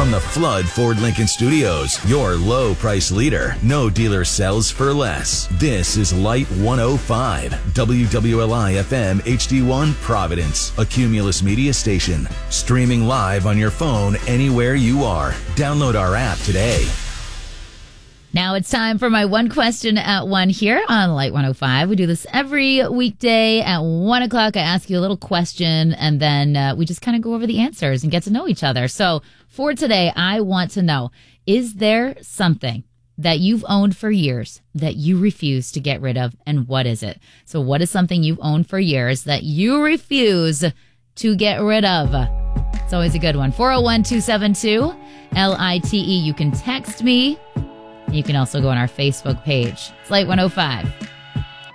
From the Flood Ford Lincoln Studios, your low price leader. No dealer sells for less. This is Light 105, WWLI FM HD1 Providence, a Cumulus media station. Streaming live on your phone anywhere you are. Download our app today. Now it's time for my one question at 1 here on Light 105. We do this every weekday at 1 o'clock. I ask you a little question, and then we just kind of go over the answers and get to know each other. So for today, I want to know, is there something that you've owned for years that you refuse to get rid of, and what is it? So what is something you've owned for years that you refuse to get rid of? It's always a good one. 401-272-LITE. You can text me. You can also go on our Facebook page. It's Light 105.